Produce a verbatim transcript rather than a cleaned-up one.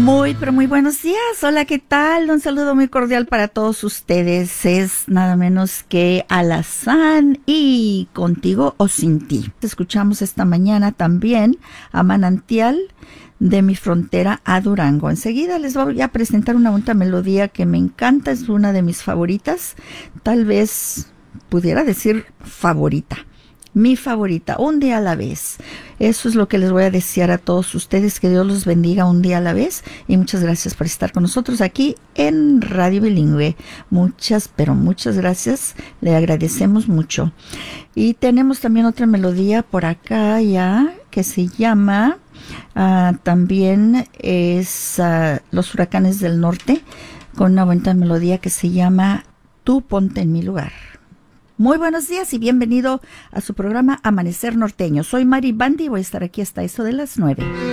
Muy, pero muy buenos días. Hola, ¿qué tal? Un saludo muy cordial para todos ustedes. Es nada menos que Alazán y Contigo o Sin Ti. Escuchamos esta mañana también a Manantial de mi frontera a Durango. Enseguida les voy a presentar una bonita melodía que me encanta, es una de mis favoritas. Tal vez pudiera decir favorita. Mi favorita, un día a la vez. Eso es lo que les voy a desear a todos ustedes, que Dios los bendiga un día a la vez, y muchas gracias por estar con nosotros aquí en Radio Bilingüe. Muchas, pero muchas gracias, le agradecemos mucho. Y tenemos también otra melodía por acá ya, que se llama, uh, también es uh, Los Huracanes del Norte, con una bonita melodía que se llama Tú ponte en mi lugar. Muy buenos días y bienvenido a su programa Amanecer Norteño. Soy Mari Bandi y voy a estar aquí hasta eso de las nueve.